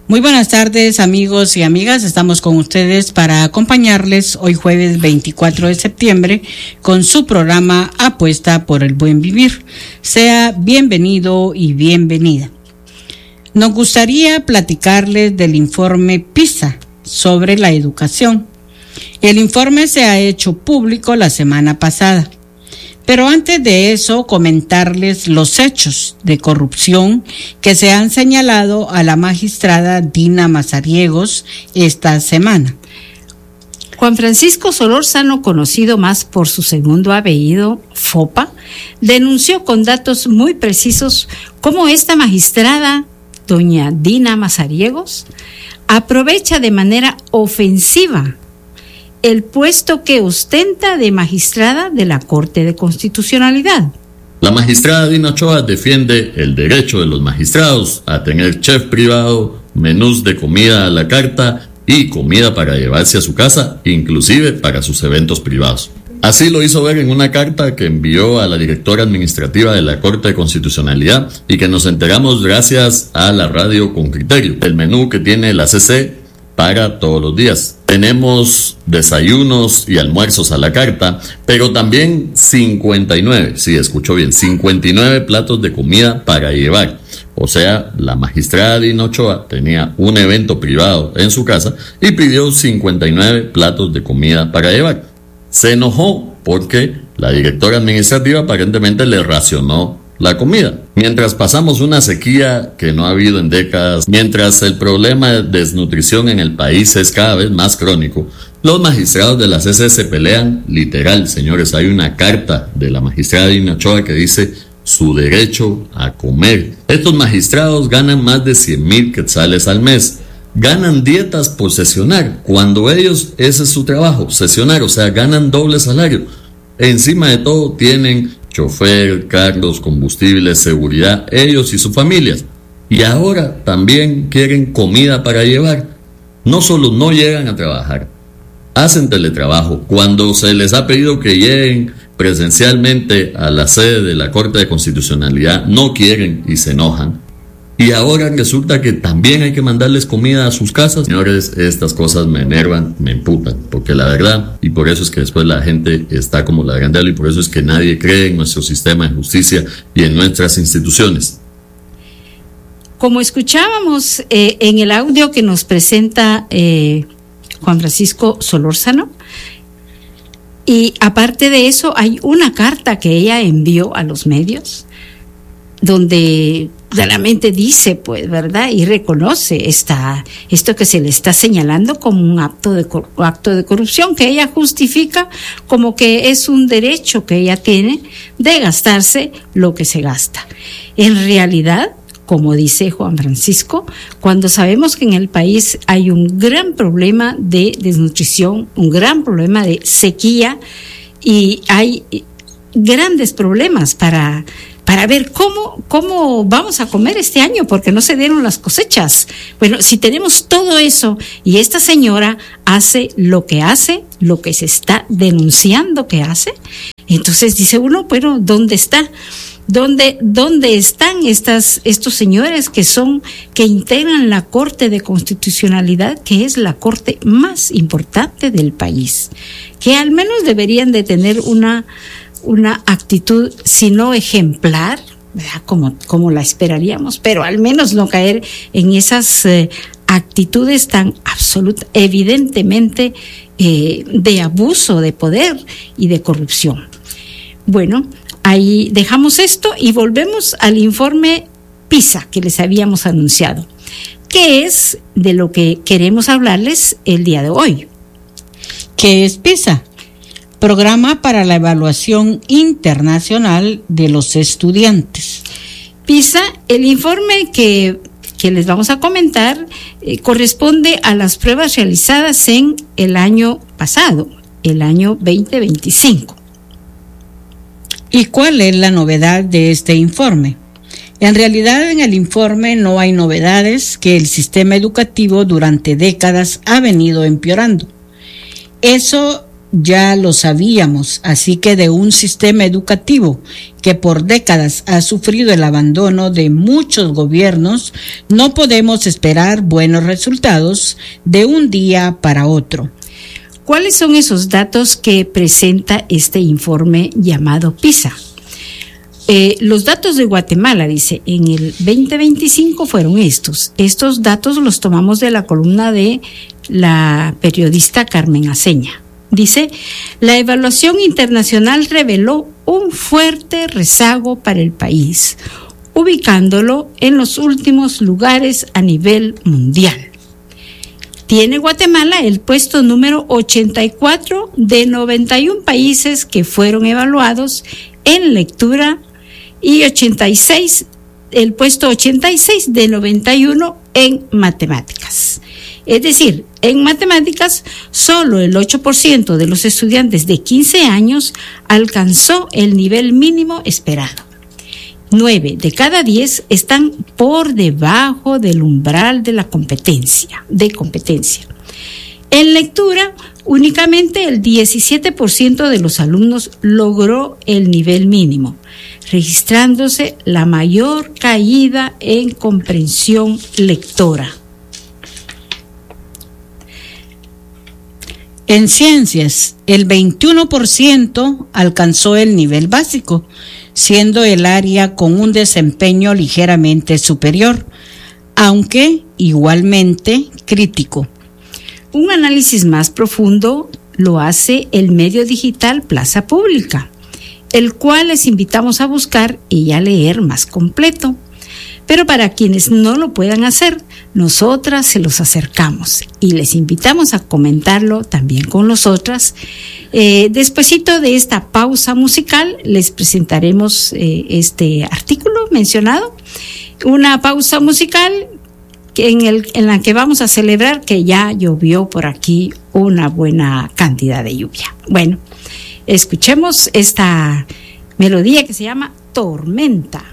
Muy buenas tardes, amigos y amigas. Estamos con ustedes para acompañarles hoy jueves 24 de septiembre con su programa Apuesta por el Buen Vivir. Sea bienvenido y bienvenida. Nos gustaría platicarles del informe PISA sobre la educación. El informe se ha hecho público la semana pasada. Pero antes de eso, comentarles los hechos de corrupción que se han señalado a la magistrada Dina Mazariegos esta semana. Juan Francisco Solórzano, conocido más por su segundo apellido, Fopa, denunció con datos muy precisos cómo esta magistrada, doña Dina Mazariegos, aprovecha de manera ofensiva el puesto que ostenta de magistrada de la Corte de Constitucionalidad. La magistrada Dina Ochoa defiende el derecho de los magistrados a tener chef privado, menús de comida a la carta y comida para llevarse a su casa, inclusive para sus eventos privados. Así lo hizo ver en una carta que envió a la directora administrativa de la Corte de Constitucionalidad y que nos enteramos gracias a la radio Con Criterio, el menú que tiene la CC para todos los días. Tenemos desayunos y almuerzos a la carta, pero también 59, sí, escuchó bien, 59 platos de comida para llevar. O sea, la magistrada Dina Ochoa tenía un evento privado en su casa y pidió 59 platos de comida para llevar. Se enojó porque la directora administrativa aparentemente le racionó la comida. Mientras pasamos una sequía que no ha habido en décadas, mientras el problema de desnutrición en el país es cada vez más crónico, los magistrados de la CC se pelean literal, señores. Hay una carta de la magistrada Dina Ochoa que dice su derecho a comer. Estos magistrados ganan más de 100,000 quetzales al mes. Ganan dietas por sesionar, cuando ellos, ese es su trabajo, sesionar, o sea, ganan doble salario. Encima de todo tienen chofer, carros, combustibles, seguridad, ellos y sus familias. Y ahora también quieren comida para llevar. No solo no llegan a trabajar, hacen teletrabajo. Cuando se les ha pedido que lleguen presencialmente a la sede de la Corte de Constitucionalidad, no quieren y se enojan. Y ahora resulta que también hay que mandarles comida a sus casas. Señores, estas cosas me enervan, me emputan, porque la verdad, y por eso es que después la gente está como la grandela, y por eso es que nadie cree en nuestro sistema de justicia y en nuestras instituciones. Como escuchábamos en el audio que nos presenta Juan Francisco Solórzano, y aparte de eso hay una carta que ella envió a los medios, donde claramente dice, pues, ¿verdad? Y reconoce esto que se le está señalando como un acto de corrupción, que ella justifica como que es un derecho que ella tiene de gastarse lo que se gasta. En realidad, como dice Juan Francisco, cuando sabemos que en el país hay un gran problema de desnutrición, un gran problema de sequía, y hay grandes problemas para ver cómo vamos a comer este año, porque no se dieron las cosechas. Bueno, si tenemos todo eso y esta señora hace lo que se está denunciando que hace, entonces dice uno, bueno, ¿dónde está? ¿Dónde están estos señores que integran la Corte de Constitucionalidad, que es la corte más importante del país? Que al menos deberían de tener una actitud, si no ejemplar, ¿verdad? Como la esperaríamos, pero al menos no caer en esas actitudes tan evidentemente de abuso de poder y de corrupción. Bueno, ahí dejamos esto y volvemos al informe PISA que les habíamos anunciado, que es de lo que queremos hablarles el día de hoy. ¿Qué es PISA? Programa para la Evaluación Internacional de los Estudiantes. PISA, el informe que les vamos a comentar, corresponde a las pruebas realizadas en el año pasado, el año 2025. ¿Y cuál es la novedad de este informe? En realidad, en el informe no hay novedades, que el sistema educativo durante décadas ha venido empeorando. Eso ya lo sabíamos, así que de un sistema educativo que por décadas ha sufrido el abandono de muchos gobiernos, no podemos esperar buenos resultados de un día para otro. ¿Cuáles son esos datos que presenta este informe llamado PISA? Los datos de Guatemala, dice, en el 2025 fueron estos. Estos datos los tomamos de la columna de la periodista Carmen Aceña. Dice, la evaluación internacional reveló un fuerte rezago para el país, ubicándolo en los últimos lugares a nivel mundial. Tiene Guatemala el puesto número 84 de 91 países que fueron evaluados en lectura y el puesto 86 de 91 en matemáticas. Es decir, en matemáticas, solo el 8% de los estudiantes de 15 años alcanzó el nivel mínimo esperado. 9 de cada 10 están por debajo del umbral de la competencia. En lectura, únicamente el 17% de los alumnos logró el nivel mínimo, registrándose la mayor caída en comprensión lectora. En ciencias, el 21% alcanzó el nivel básico, siendo el área con un desempeño ligeramente superior, aunque igualmente crítico. Un análisis más profundo lo hace el medio digital Plaza Pública, el cual les invitamos a buscar y a leer más completo. Pero para quienes no lo puedan hacer, nosotras se los acercamos y les invitamos a comentarlo también con nosotras. Despuesito de esta pausa musical les presentaremos este artículo mencionado, una pausa musical en la que vamos a celebrar que ya llovió por aquí una buena cantidad de lluvia. Bueno, escuchemos esta melodía que se llama Tormenta.